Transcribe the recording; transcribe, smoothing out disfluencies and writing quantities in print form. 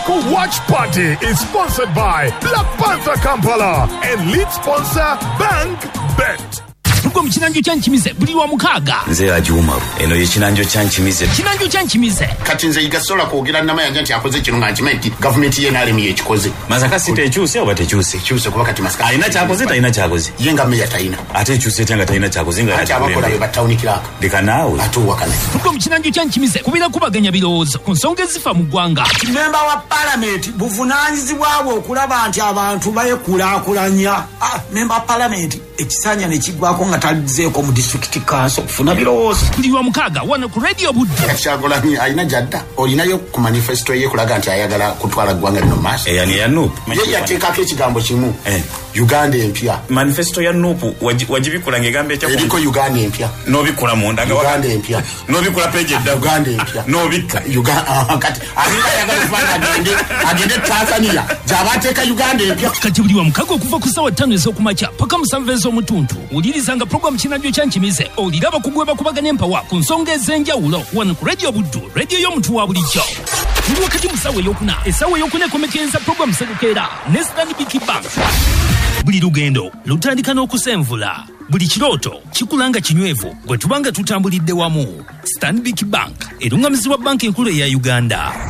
Watch Party is sponsored by Black Panther Kampala and lead sponsor Bank Bet. Tuko mchinanjo chanchimize buli wa mukaga nze ajuma eno yechinanjo chanchimize kati nze igasola kwogera nama yanje nti akoze kino ngachimenti government ye nalemi yekikoze mazaka site ekyuse oba tekyuse kyuse kuba kati masaka ayina kyakoze tayina kyakoze yenga meya tayina ate ekyuse tanga tayina kyakoze nga ati abakola be batawuni kiraka deka nawe atuwa kana tuko mchinanjo chanchimize kubira kubaganya birowoozo ku nsonga ezifa mu ggwanga memba wa parliament buvunanyizibwabwe okulaba nti abantu bayekulaakulanya memba wa parliament ekisanya ne kigwako nga talizeeko mu district council kufuna birowoozo buli wa mukaga wano ku radio budde kyagolanyi ayina jadda olinayo ku manifesto ye kulaga nti ayagala kutwala ggwanga lino maaso eyani ya Nuupu ye yateekako ekigambo kimu Uganda empya manifesto ya Nuupu wajibikula ngegambe ekyo eriko Uganda empya nobikula munda nga Uganda empya nobikula page edda Uganda empya nobika Uganda kati alina yagala kufanya agende Tanzania jabateeka Uganda empya kati buli wa mukaga okuva ku ssaawa 5 ez'okumakya paka mu 7 ez'omutuntu ulirizanga program kinajjo kyanchimize oliraba kugweba kubagana empawa ku nsonga ez'enjawulo wano ku radio buddu radio y'omuntu wa bulijjo buli wakati mu ssaawa ey'okuna essaawa ey'okuna ekomekenza program serukeera ne Stanbic Bank buli lugendo lutandika n'okusenvula buli kirooto kikulanga kinywevu bwe tubanga tutambulidde wamu Stanbic Bank erungamizibwa banka enkulu eya Uganda.